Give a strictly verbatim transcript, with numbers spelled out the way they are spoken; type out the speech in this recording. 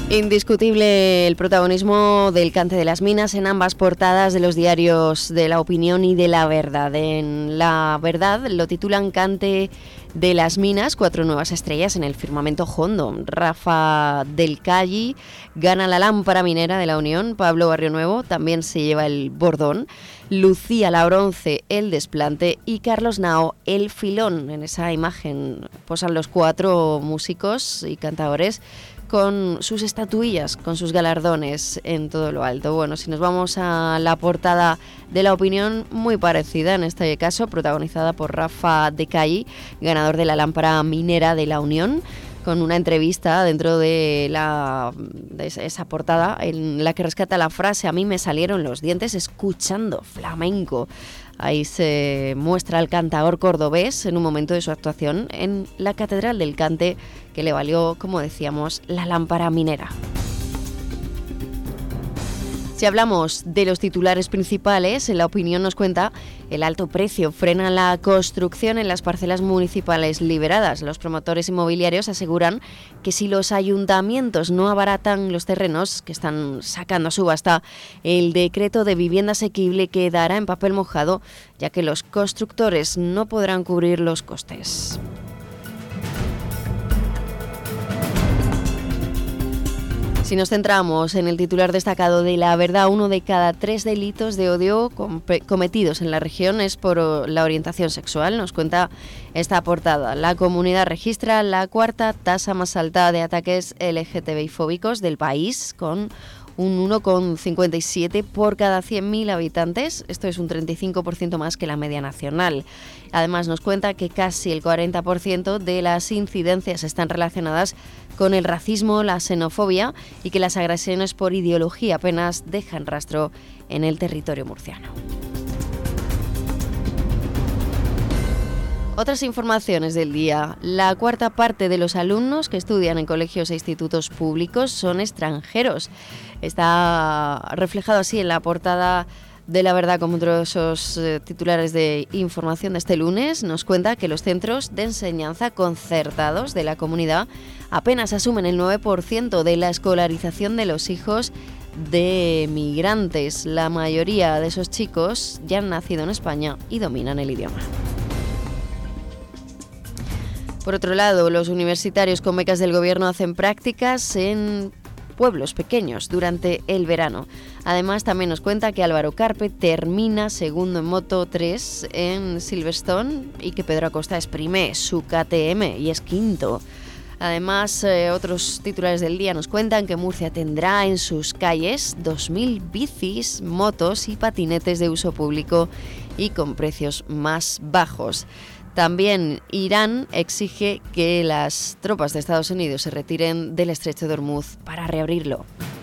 Indiscutible el protagonismo del cante de las minas en ambas portadas de los diarios de La Opinión y de La Verdad. En La Verdad lo titulan Cante de las minas, cuatro nuevas estrellas en el firmamento hondo. Rafa del Calle gana la lámpara minera de la Unión, Pablo Barrionuevo también se lleva el bordón, Lucía la bronce el desplante y Carlos Nao el filón. En esa imagen posan los cuatro músicos y cantadores con sus estatuillas, con sus galardones en todo lo alto. Bueno, si nos vamos a la portada de La Opinión, muy parecida en este caso, protagonizada por Rafa de Calle, ganador de la lámpara minera de la Unión, con una entrevista dentro de, la, de esa portada en la que rescata la frase: a mí me salieron los dientes escuchando flamenco. Ahí se muestra al cantador cordobés en un momento de su actuación en la Catedral del Cante, que le valió, como decíamos, la lámpara minera. Si hablamos de los titulares principales, en La Opinión nos cuenta: el alto precio frena la construcción en las parcelas municipales liberadas. Los promotores inmobiliarios aseguran que si los ayuntamientos no abaratan los terrenos que están sacando a subasta, el decreto de vivienda asequible quedará en papel mojado, ya que los constructores no podrán cubrir los costes. Si nos centramos en el titular destacado de La Verdad, uno de cada tres delitos de odio cometidos en la región es por la orientación sexual. Nos cuenta esta portada. La comunidad registra la cuarta tasa más alta de ataques L G T B I fóbicos del país, con un uno coma cincuenta y siete por cada cien mil habitantes. Esto es un treinta y cinco por ciento más que la media nacional. Además, nos cuenta que casi el cuarenta por ciento de las incidencias están relacionadas con el racismo, la xenofobia, y que las agresiones por ideología apenas dejan rastro en el territorio murciano. Otras informaciones del día. La cuarta parte de los alumnos que estudian en colegios e institutos públicos son extranjeros. Está reflejado así en la portada de La Verdad, como otro de esos eh, titulares de información de este lunes. Nos cuenta que los centros de enseñanza concertados de la comunidad apenas asumen el nueve por ciento de la escolarización de los hijos de migrantes. La mayoría de esos chicos ya han nacido en España y dominan el idioma. Por otro lado, los universitarios con becas del gobierno hacen prácticas en pueblos pequeños durante el verano. Además, también nos cuenta que Álvaro Carpe termina segundo en Moto tres en Silverstone y que Pedro Acosta exprime su K T M y es quinto. Además, eh, otros titulares del día nos cuentan que Murcia tendrá en sus calles dos mil bicis, motos y patinetes de uso público y con precios más bajos. También Irán exige que las tropas de Estados Unidos se retiren del estrecho de Hormuz para reabrirlo.